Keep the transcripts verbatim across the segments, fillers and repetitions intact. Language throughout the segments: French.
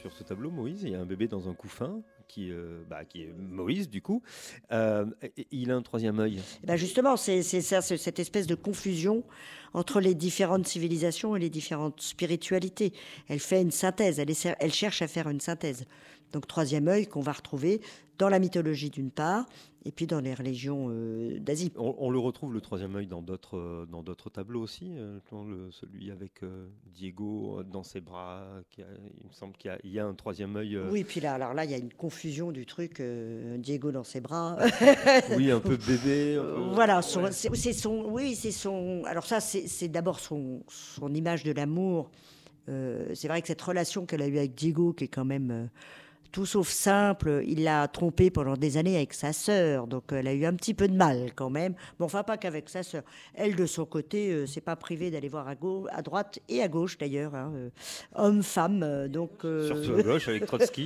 sur ce tableau, Moïse. Il y a un bébé dans un couffin qui, euh, bah, qui est Moïse, du coup. Euh, et- il a un troisième œil. Eh ben justement, c'est c'est ça, c'est cette espèce de confusion entre les différentes civilisations et les différentes spiritualités. Elle fait une synthèse, elle, essaie- elle cherche à faire une synthèse. Donc troisième œil qu'on va retrouver dans la mythologie d'une part, et puis dans les religions euh, d'Asie. On, on le retrouve, le troisième œil, dans d'autres, euh, dans d'autres tableaux aussi. euh, dans le- celui avec euh, Diego euh, dans ses bras. Qui a- il me semble qu'il y a, il y a un troisième œil. euh, Oui, puis là, alors là, il y a une confusion du truc, euh, Diego dans ses bras. oui, un peu bébé. Un peu, Voilà, son- ouais. c'est c'est son, oui, c'est son. Alors ça, c'est c'est d'abord son, son image de l'amour. Euh, c'est vrai que cette relation qu'elle a eue avec Diego, qui est quand même euh, tout sauf simple, il l'a trompée pendant des années avec sa sœur, donc elle a eu un petit peu de mal quand même. Bon, enfin pas qu'avec sa sœur. Elle, de son côté, euh, c'est pas privé d'aller voir à gauche, à droite et à gauche d'ailleurs, hein, euh, homme, femme, euh, donc euh, Surtout à gauche avec Trotsky.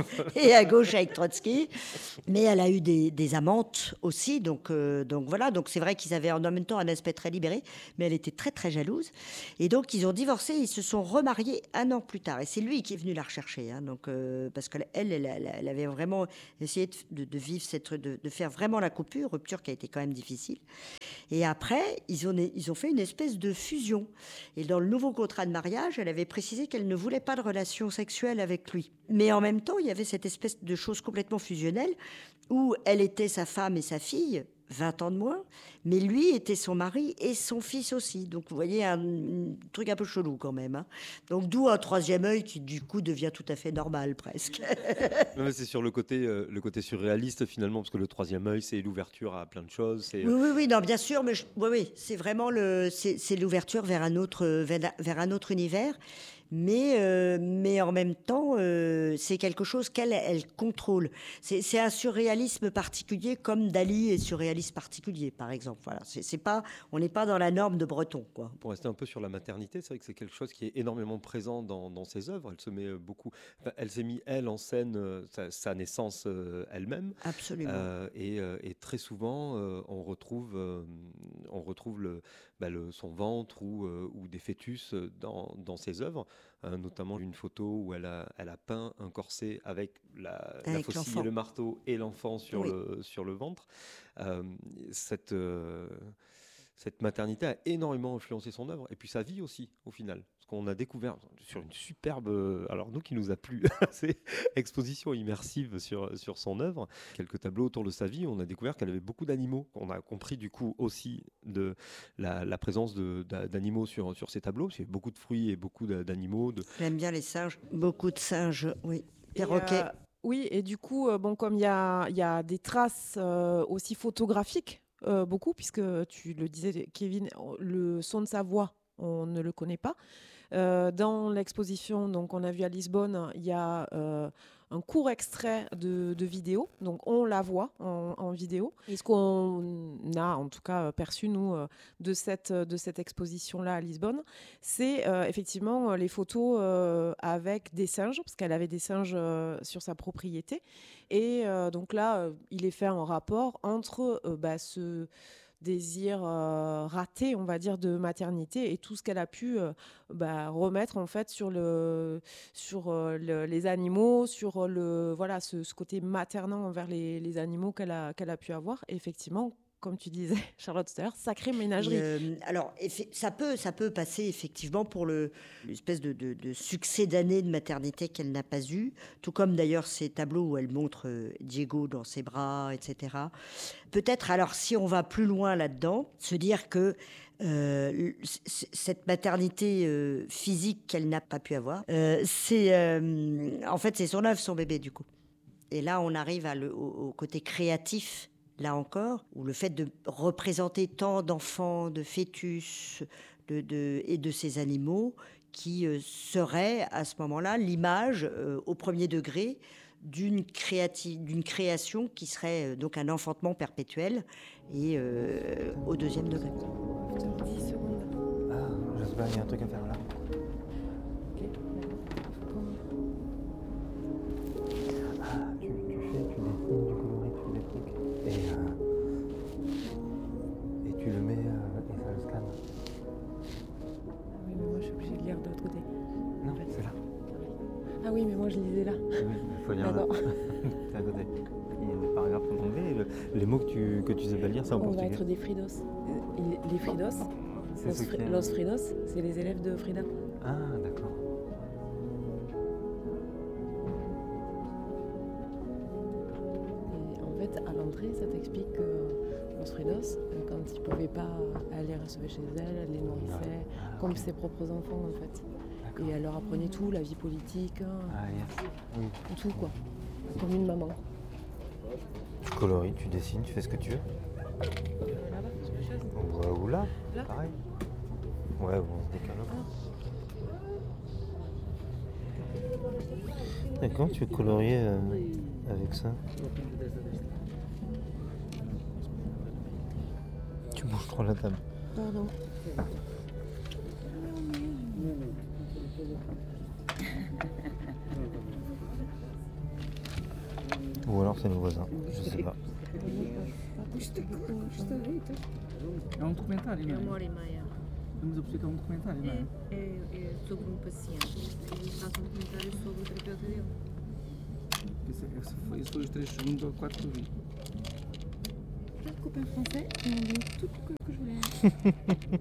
et à gauche avec Trotsky. Mais elle a eu des, des amantes aussi, donc, euh, donc voilà. Donc c'est vrai qu'ils avaient en même temps un aspect très libéré, mais elle était très très jalouse. Et donc ils ont divorcé, ils se sont remariés un an plus tard. Et c'est lui qui est venu la rechercher, hein, donc euh, parce qu'elle, elle, elle, elle avait vraiment essayé de, de, de vivre cette, de, de faire vraiment la coupure, rupture qui a été quand même difficile. Et après, ils ont, ils ont fait une espèce de fusion. Et dans le nouveau contrat de mariage, elle avait précisé qu'elle ne voulait pas de relation sexuelle avec lui. Mais en même temps, il y avait cette espèce de chose complètement fusionnelle où elle était sa femme et sa fille, vingt ans de moins, mais lui était son mari et son fils aussi. Donc vous voyez, un, un truc un peu chelou quand même, hein. Donc d'où un troisième œil qui du coup devient tout à fait normal presque. Non, mais c'est sur le côté, euh, le côté surréaliste finalement, parce que le troisième œil, c'est l'ouverture à plein de choses. C'est, Oui, oui, oui, non, bien sûr, mais je- oui, oui, c'est vraiment le, c'est, c'est l'ouverture vers un autre, vers, vers un autre univers, mais, euh, mais en même temps, euh, c'est quelque chose qu'elle, elle contrôle. C'est, c'est un surréalisme particulier, comme Dali est surréaliste particulier, par exemple. Voilà, c'est, c'est pas, on n'est pas dans la norme de Breton, quoi. Pour rester un peu sur la maternité, c'est vrai que c'est quelque chose qui est énormément présent dans, dans ses œuvres. Elle se met euh, beaucoup, enfin, elle s'est mis elle en scène euh, sa, sa naissance euh, elle-même, Absolument. Euh, et, euh, et très souvent euh, on retrouve, euh, on retrouve le, bah, le- son ventre ou, euh, ou des fœtus euh, dans, dans ses œuvres, euh, notamment une photo où elle a, elle a peint un corset avec la, la Avec faucille l'enfant. et le marteau et l'enfant sur, Oui. le, sur le ventre. Euh, cette, euh, cette maternité a énormément influencé son œuvre et puis sa vie aussi au final. Parce qu'on a découvert sur une superbe, euh, alors nous qui nous a plu, c'est exposition immersive sur, sur son œuvre, quelques tableaux autour de sa vie, on a découvert qu'elle avait beaucoup d'animaux. On a compris du coup aussi de la, la présence de, d'a- d'animaux sur, sur ces tableaux, parce qu'il y a beaucoup de fruits et beaucoup d'a- d'animaux. De... J'aime bien les singes. Beaucoup de singes, oui. Et, Perroquets. euh, oui, et du coup, euh, bon, comme il y a, il y a des traces euh, aussi photographiques, euh, beaucoup, puisque tu le disais, Kevin, le son de sa voix, on ne le connaît pas. Euh, dans l'exposition, donc on a vu à Lisbonne, il y a euh, un court extrait de, de vidéo, donc on la voit en, en vidéo. Et ce qu'on a en tout cas perçu nous euh, de cette de cette exposition-là à Lisbonne, c'est euh, effectivement les photos euh, avec des singes, parce qu'elle avait des singes euh, sur sa propriété. Et euh, donc là, euh, il est fait un rapport entre euh, bah, ce désir euh, raté, on va dire, de maternité et tout ce qu'elle a pu euh, bah, remettre en fait sur le sur euh, le, les animaux, sur le voilà ce, ce côté maternant envers les, les animaux qu'elle a qu'elle a pu avoir. Et effectivement, comme tu disais, Charlotte Steller, sacrée ménagerie. Et, euh, alors, effe- ça peut, ça peut passer effectivement pour le, l'espèce de, de- de succès d'année de maternité qu'elle n'a pas eu, tout comme d'ailleurs ces tableaux où elle montre euh, Diego dans ses bras, et cetera. Peut-être, alors, si on va plus loin là-dedans, se dire que euh, c- cette maternité euh, physique qu'elle n'a pas pu avoir, euh, c'est euh, en fait c'est son œuvre, son bébé du coup. Et là, on arrive à le- au, au côté créatif, là encore, où le fait de représenter tant d'enfants, de fœtus de, de- et de ces animaux qui euh, seraient à ce moment-là l'image euh, au premier degré d'une, créati- d'une création qui serait euh, donc un enfantement perpétuel et euh, au deuxième degré. dix secondes. Ah, je sais pas, il y a un truc à faire là. Ah, tu, tu fais, tu dessines, tu coloris, tu fais des trucs. Et, euh, et tu le mets euh, et ça le scanne. Oui, mais moi je suis obligée de lire de l'autre côté. Non, c'est là. Ah Ah oui, mais moi je lisais là. Il faut lire là. D'accord. C'est à côté. Il y a des paragraphes en anglais et le- les mots que tu, que tu sais pas lire, c'est en On va portugais. être des Fridos. Euh, Les les Fridos, C'est los, ce Fri- qui est- los Fridos, c'est les élèves de Frida. Ah, d'accord. Et en fait, à l'entrée, ça t'explique que los Fridos, euh, quand ils pouvaient pas aller recevoir chez elle, elle les nourrissait Ah, comme ok. ses propres enfants en fait. D'accord. Et elle leur apprenait tout, la vie politique, hein, Ah, yes. Oui. tout quoi. Comme une maman. Tu colories, tu dessines, tu fais ce que tu veux. Là-bas, sur la chaise. Ouais, ou là, Là pareil. Ouais, bon, on se décale un peu. Et comment tu veux colorier euh, avec ça? Tu bouges trop la table. Pardon. Ou alors c'est nos voisins, je sais pas. É um documentário, É não uma é? hora e meia. Estamos a perceber que é um documentário, não é? É, é, é sobre um paciente e faz um documentário sobre o terapeuta dele. Esse, esse foi, esse foi os três segundos ou quatro que eu vi. Já de coupe em français, ils m'ont dit tout ce que, que je voulais.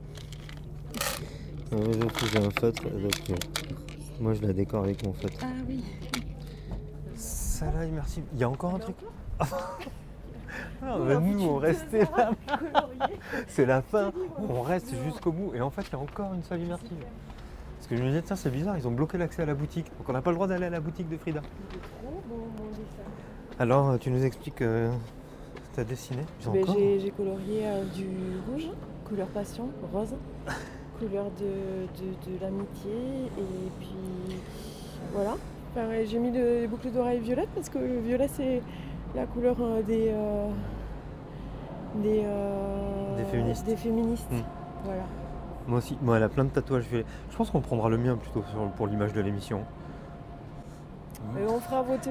Euh, j'ai un feutre, donc euh, moi je la décore avec mon feutre. Ah oui. Ça là, immersive. Il y a encore un truc. Ah, bah, nous on restait là. C'est la fin. On reste jusqu'au bout. Et en fait, il y a encore une salle immersive. Parce que je me disais, tiens, c'est bizarre, ils ont bloqué l'accès à la boutique. Donc on n'a pas le droit d'aller à la boutique de Frida. Alors, euh, tu nous expliques euh, tu as dessiné. Ils ont Ben, encore j'ai, j'ai colorié euh, du rouge, couleur passion, rose, couleur de, de, de l'amitié, et puis voilà. Enfin, ouais, j'ai mis le- les boucles d'oreilles violettes parce que le violet c'est la couleur euh, des, euh, des, euh, Des féministes. des féministes. Mm. Voilà. Moi aussi. Moi, elle a plein de tatouages violets. Je pense qu'on prendra le mien plutôt sur- pour l'image de l'émission. Et on fera voter.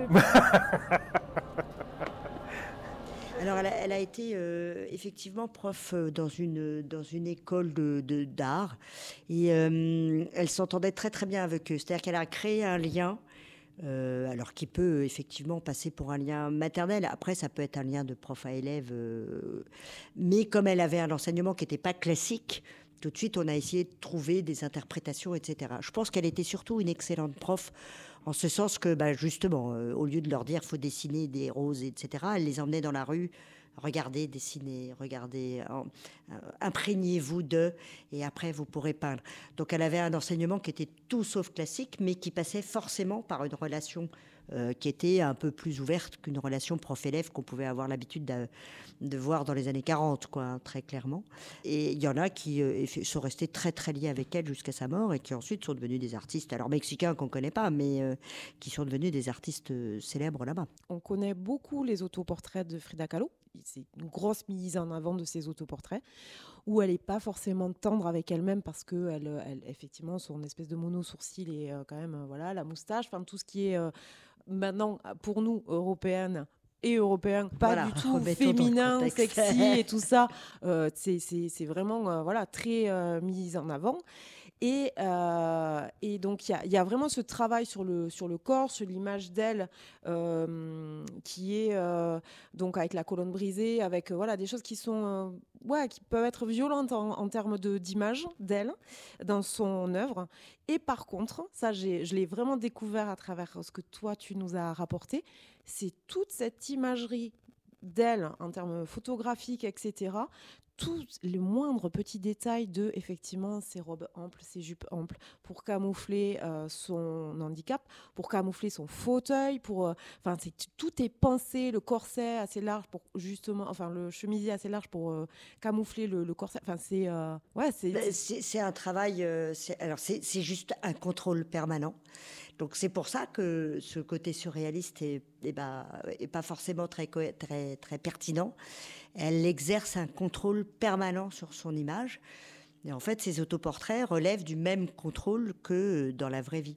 Alors, elle a, elle a été euh, effectivement prof euh, dans une, dans une école de, de- d'art et euh, elle s'entendait très très bien avec eux. C'est-à-dire qu'elle a créé un lien, euh, alors qui peut effectivement passer pour un lien maternel. Après, ça peut être un lien de prof à élève. euh, mais comme elle avait un enseignement qui n'était pas classique, tout de suite, on a essayé de trouver des interprétations, et cetera. Je pense qu'elle était surtout une excellente prof, en ce sens que, bah, justement, euh, au lieu de leur dire faut dessiner des roses, et cetera, elle les emmenait dans la rue. Regardez, dessinez, regardez, en- euh, imprégnez-vous de, et après vous pourrez peindre. Donc elle avait un enseignement qui était tout sauf classique, mais qui passait forcément par une relation euh, qui était un peu plus ouverte qu'une relation prof-élève qu'on pouvait avoir l'habitude de, de voir dans les années quarante, quoi, hein, très clairement. Et il y en a qui euh, eff- sont restés très très liés avec elle jusqu'à sa mort et qui ensuite sont devenus des artistes, alors mexicains qu'on ne connaît pas, mais euh, qui sont devenus des artistes euh, célèbres là-bas. On connaît beaucoup les autoportraits de Frida Kahlo. C'est une grosse mise en avant de ses autoportraits, où elle n'est pas forcément tendre avec elle-même parce que elle, elle, effectivement, son espèce de mono-sourcil et euh, quand même, euh, voilà, la moustache, enfin tout ce qui est euh, maintenant, pour nous, européennes et européens, pas Voilà, du tout remettons dans le féminin, contexte. sexy et tout ça. Euh, c'est, c'est, c'est vraiment euh, voilà, très euh, mis en avant. Et, euh, et donc, il y a, y a vraiment ce travail sur le, sur le corps, sur l'image d'elle, euh, qui est euh, donc avec la colonne brisée, avec euh, voilà, des choses qui, sont, euh, ouais, qui peuvent être violentes en, en termes de, d'image d'elle dans son œuvre. Et par contre, ça, j'ai, je l'ai vraiment découvert à travers ce que toi, tu nous as rapporté, c'est toute cette imagerie d'elle en termes photographiques, et cetera, tous les moindres petits détails de, effectivement, ses robes amples, ses jupes amples, pour camoufler euh, son handicap, pour camoufler son fauteuil, pour, enfin, euh, c'est, tout est pensé, le corset assez large pour justement, enfin, le chemisier assez large pour euh, camoufler le, le corset. Enfin, c'est, euh, ouais, c'est, Ben, C'est, c'est un travail, euh, c'est, alors c'est, c'est juste un contrôle permanent. Donc c'est pour ça que ce côté surréaliste est, est, ben, est pas forcément très, co- très, très pertinent. Elle exerce un contrôle permanent sur son image. Et en fait, ces autoportraits relèvent du même contrôle que dans la vraie vie.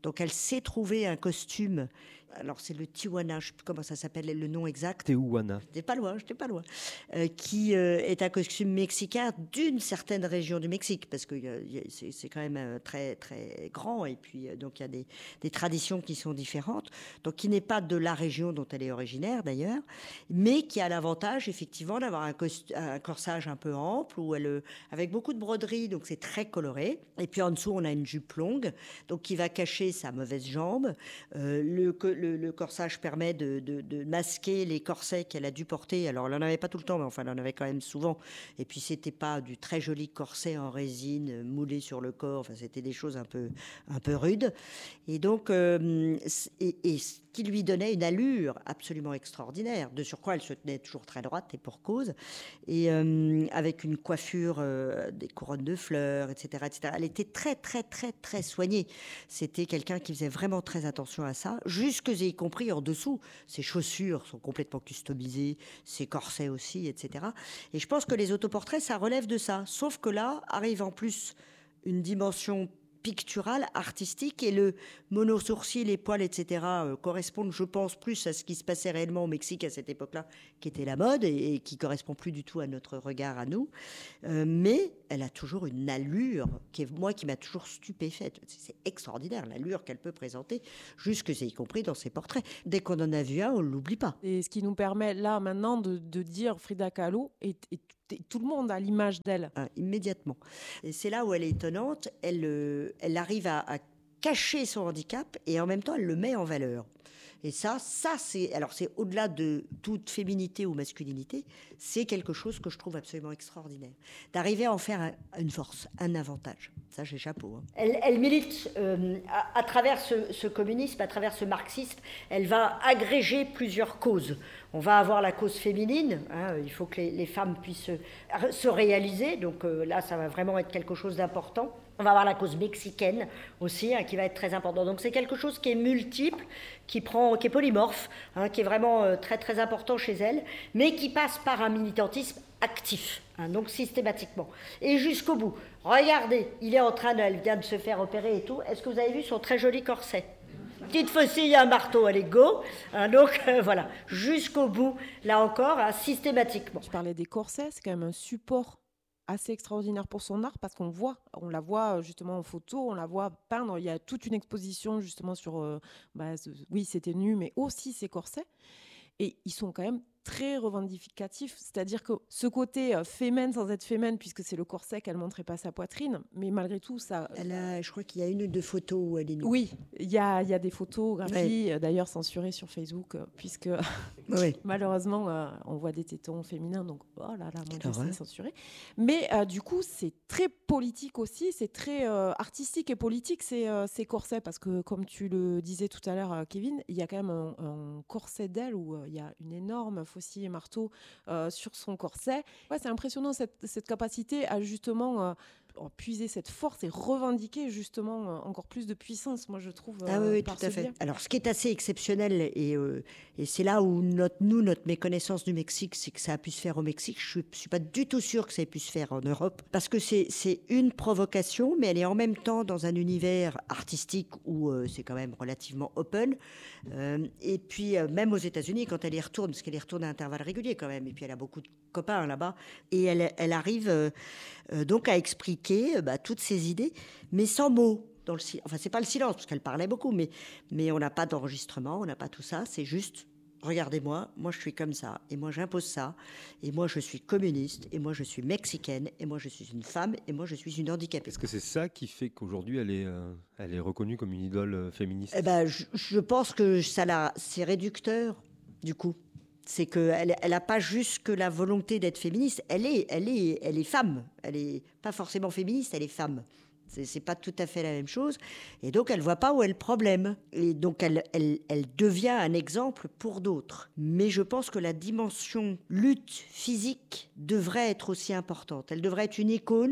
Donc elle s'est trouvée un costume. Alors c'est le Tijuana, je ne sais plus comment ça s'appelle, le nom exact. Tijuana. J'étais pas loin, j'étais pas loin. Euh, qui euh, est un costume mexicain d'une certaine région du Mexique, parce que euh, y a- c'est, c'est quand même euh, très très grand, et puis euh, donc il y a des, des traditions qui sont différentes. Donc qui n'est pas de la région dont elle est originaire d'ailleurs, mais qui a l'avantage effectivement d'avoir un, cost- un corsage un peu ample, où elle, euh, avec beaucoup de broderie, donc c'est très coloré. Et puis en dessous on a une jupe longue, donc qui va cacher sa mauvaise jambe. Euh, le, co- le, le corsage permet de, de- de masquer les corsets qu'elle a dû porter. Alors, elle n'en avait pas tout le temps, mais enfin, elle en avait quand même souvent. Et puis, c'était pas du très joli corset en résine euh, moulé sur le corps. Enfin, c'était des choses un peu, un peu rudes. Et donc, euh, c- et, et ce qui lui donnait une allure absolument extraordinaire. De surcroît, elle se tenait toujours très droite, et pour cause. Et euh, avec une coiffure, euh, des couronnes de fleurs, et cetera, et cetera. Elle était très, très, très, très soignée. C'était quelqu'un qui faisait vraiment très attention à ça, jusque et y compris en dessous. Ses chaussures sont complètement customisées, ses corsets aussi, et cetera. Et je pense que les autoportraits, ça relève de ça. Sauf que là, arrive en plus une dimension picturale, artistique, et le mono-sourcil, les poils, et cetera, euh, correspondent, je pense, plus à ce qui se passait réellement au Mexique à cette époque-là, qui était la mode, et, et qui correspond plus du tout à notre regard à nous. Euh, mais elle a toujours une allure, qui est, moi, qui m'a toujours stupéfaite. C'est c'est extraordinaire, l'allure qu'elle peut présenter, jusque y compris dans ses portraits. Dès qu'on en a vu un, on ne l'oublie pas. Et ce qui nous permet là maintenant de, de dire Frida Kahlo et, et- et tout le monde a l'image d'elle. Hein, immédiatement. Et c'est là où elle est étonnante. Elle, euh, elle arrive à, à cacher son handicap et en même temps, elle le met en valeur. Et ça, ça c'est alors c'est au-delà de toute féminité ou masculinité, c'est quelque chose que je trouve absolument extraordinaire. D'arriver à en faire un- une force, un avantage. Ça, j'ai chapeau. hein. Elle, elle milite euh, à, à travers ce, ce communisme, à travers ce marxisme, elle va agréger plusieurs causes. On va avoir la cause féminine, hein, il faut que les, les femmes puissent se, se réaliser, donc euh, là, ça va vraiment être quelque chose d'important. On va avoir la cause mexicaine aussi, hein, qui va être très important. Donc c'est quelque chose qui est multiple, qui prend, qui est polymorphe, hein, qui est vraiment euh, très très important chez elle, mais qui passe par un militantisme actif, hein, donc systématiquement, et jusqu'au bout. Regardez, il est en train de, elle vient de se faire opérer et tout. Est-ce que vous avez vu son très joli corset ? Petite faucille, un marteau, allez, go. Hein, donc euh, voilà, jusqu'au bout, là encore, hein, systématiquement. Je parlais des corsets, c'est quand même un support assez extraordinaire pour son art parce qu'on voit, on la voit euh, justement en photo, on la voit peindre. Il y a toute une exposition justement sur, euh, bah, ce- oui, c'était nu, mais aussi ses corsets. Et ils sont quand même très revendicatifs, c'est-à-dire que ce côté euh, féminin sans être féminin, puisque c'est le corset qu'elle montrait pas sa poitrine, mais malgré tout ça. Elle a, je crois qu'il y a une ou deux photos où elle est nue. Oui, il y a, il y a des photographies, euh, d'ailleurs censurées sur Facebook, euh, puisque Oui. malheureusement, euh, on voit des tétons féminins, donc oh là là, mon Dieu, horreur. c'est censuré. Mais euh, du coup, c'est très politique aussi, c'est très euh, artistique et politique, ces, euh, ces corsets, parce que comme tu le disais tout à l'heure, euh, Kevin, il y a quand même un, un corset d'elle où euh, il y a une énorme faucille et marteau euh, sur son corset. Ouais, c'est impressionnant cette, cette capacité à justement euh, puiser cette force et revendiquer justement euh, encore plus de puissance, moi je trouve. Ah euh, oui, oui, par tout à ce fait. biais. Alors, ce qui est assez exceptionnel, et, euh, et c'est là où notre, nous, notre méconnaissance du Mexique, c'est que ça a pu se faire au Mexique. Je ne suis pas du tout sûre que ça ait pu se faire en Europe, parce que c'est c'est une provocation, mais elle est en même temps dans un univers artistique où euh, c'est quand même relativement open. Euh, et puis, euh, même aux États-Unis, quand elle y retourne, parce qu'elle y retourne à intervalles réguliers quand même, et puis elle a beaucoup de copains là-bas, et elle, elle arrive euh, euh, donc à expliquer euh, bah, toutes ses idées, mais sans mots. Dans le si- enfin, c'est pas le silence, parce qu'elle parlait beaucoup, mais, mais on n'a pas d'enregistrement, on n'a pas tout ça, c'est juste, regardez-moi, moi je suis comme ça, et moi j'impose ça, et moi je suis communiste, et moi je suis mexicaine, et moi je suis une femme, et moi je suis une handicapée. Est-ce que c'est ça qui fait qu'aujourd'hui elle est, euh, elle est reconnue comme une idole euh, féministe? Eh ben, je, je pense que ça l'a, c'est réducteur, du coup. C'est qu'elle n'a pas juste que la volonté d'être féministe, elle est, elle est, elle est femme. Elle n'est pas forcément féministe, elle est femme. C'est, c'est pas tout à fait la même chose. Et donc, elle voit pas où est le problème. Et donc, elle, elle, elle devient un exemple pour d'autres. Mais je pense que la dimension lutte physique devrait être aussi importante. Elle devrait être une icône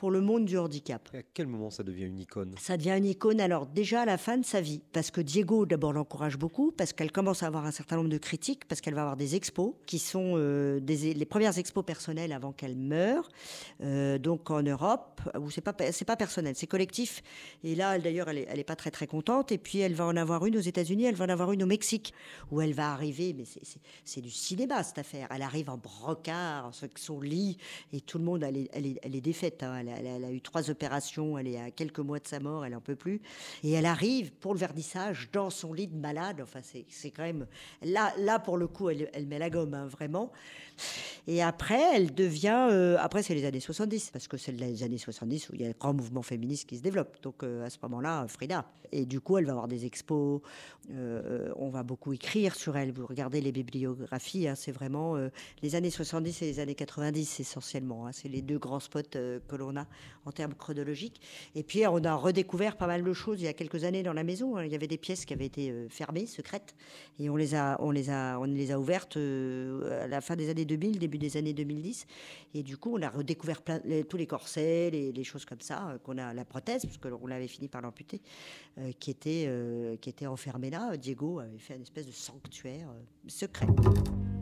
pour le monde du handicap. Et à quel moment ça devient une icône? Ça devient une icône, alors déjà à la fin de sa vie, parce que Diego d'abord l'encourage beaucoup, parce qu'elle commence à avoir un certain nombre de critiques, parce qu'elle va avoir des expos, qui sont euh, des, les premières expos personnelles avant qu'elle meure, euh, donc en Europe, où c'est pas, c'est pas personnel, c'est collectif, et là elle, d'ailleurs elle est, elle est pas très très contente, et puis elle va en avoir une aux États-Unis, elle va en avoir une au Mexique, où elle va arriver, mais c'est, c'est, c'est du cinéma cette affaire, elle arrive en brocart, avec son lit, et tout le monde, elle est, elle est, elle est défaite, hein. elle, a, elle, a, elle a eu trois opérations, elle est à quelques mois de sa mort, elle en peut plus, et elle arrive pour le vernissage dans son lit de malade, enfin c'est, c'est quand même, là, là pour le coup elle, elle met la gomme, hein, vraiment, et après elle devient, euh, après c'est les années soixante-dix, parce que c'est les années soixante-dix où il y a un grand mouvement féministe qui se développe, donc euh, à ce moment-là, Frida, et du coup elle va avoir des expos, euh, on va beaucoup écrire sur elle, vous regardez les bibliographies, hein, c'est vraiment euh, les années soixante-dix et les années quatre-vingt-dix essentiellement, hein, c'est les deux grands spots euh, que l'on a en termes chronologiques. Et puis on a redécouvert pas mal de choses il y a quelques années dans la maison, hein. Il y avait des pièces qui avaient été euh, fermées, secrètes, et on les a, on les a, on les a ouvertes euh, à la fin des années deux mille, début des années deux mille dix, et du coup on a redécouvert plein, les, tous les corsets, les, les choses comme ça, euh, qu'on a, la prothèse, parce qu'on l'avait fini par l'amputer, euh, qui était, euh, qui était enfermée là. Diego avait fait une espèce de sanctuaire euh, secret.